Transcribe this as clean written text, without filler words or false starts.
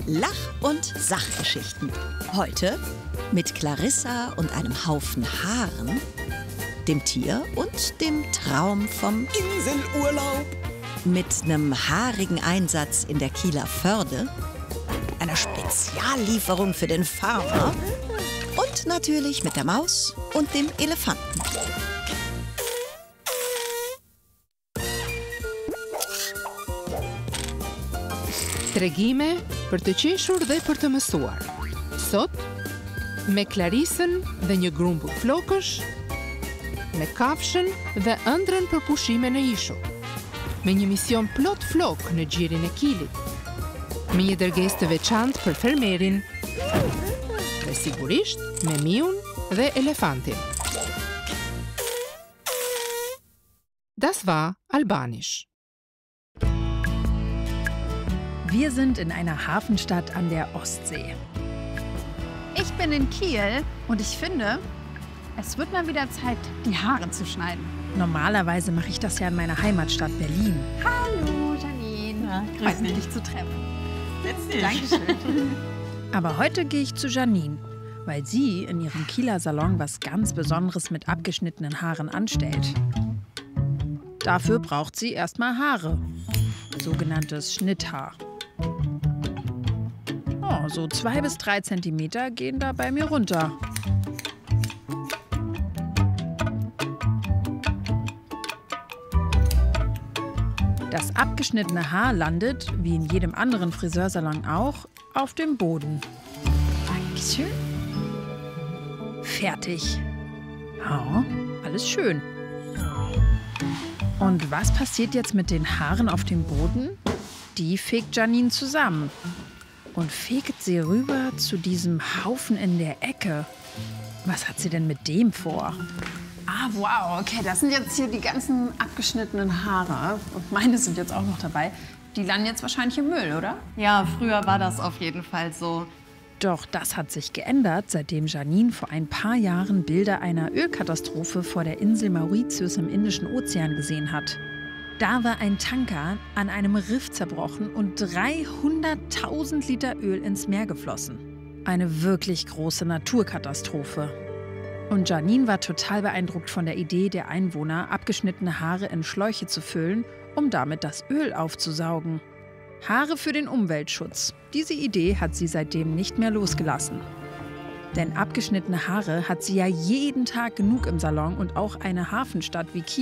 Lach- und Sachgeschichten. Heute mit Clarissa und einem Haufen Haaren, dem Tier und dem Traum vom Inselurlaub. Mit einem haarigen Einsatz in der Kieler Förde, einer Speziallieferung für den Farmer und natürlich mit der Maus und dem Elefanten. Tregime për të qeshur dhe për të mësuar. Sot, me Clarisën dhe një grumbull flokësh, me kafshën dhe ëndrrën për pushime në ishull, me një mision plot flok në gjirin e Kilit, me një dërgesë të veçantë për fermerin dhe sigurisht me miun dhe elefantin. Das war Albanisch. Wir sind in einer Hafenstadt an der Ostsee. Ich bin in Kiel und ich finde, es wird mal wieder Zeit, die Haare zu schneiden. Normalerweise mache ich das ja in meiner Heimatstadt Berlin. Hallo, Janine. Ja, Freut mich, dich zu treffen. Setz dich. Dankeschön. Aber heute gehe ich zu Janine, weil sie in ihrem Kieler Salon was ganz Besonderes mit abgeschnittenen Haaren anstellt. Dafür braucht sie erstmal Haare, sogenanntes Schnitthaar. Oh, so 2 bis 3 Zentimeter gehen da bei mir runter. Das abgeschnittene Haar landet, wie in jedem anderen Friseursalon auch, auf dem Boden. Dankeschön. Fertig. Ja, alles schön. Und was passiert jetzt mit den Haaren auf dem Boden? Die fegt Janine zusammen und fegt sie rüber zu diesem Haufen in der Ecke. Was hat sie denn mit dem vor? Ah, wow. Okay, das sind jetzt hier die ganzen abgeschnittenen Haare. Und meine sind jetzt auch noch dabei. Die landen jetzt wahrscheinlich im Müll, oder? Ja, früher war das auf jeden Fall so. Doch das hat sich geändert, seitdem Janine vor ein paar Jahren Bilder einer Ölkatastrophe vor der Insel Mauritius im Indischen Ozean gesehen hat. Da war ein Tanker an einem Riff zerbrochen und 300.000 Liter Öl ins Meer geflossen. Eine wirklich große Naturkatastrophe. Und Janine war total beeindruckt von der Idee der Einwohner, abgeschnittene Haare in Schläuche zu füllen, um damit das Öl aufzusaugen. Haare für den Umweltschutz. Diese Idee hat sie seitdem nicht mehr losgelassen. Denn abgeschnittene Haare hat sie ja jeden Tag genug im Salon und auch eine Hafenstadt wie Kiel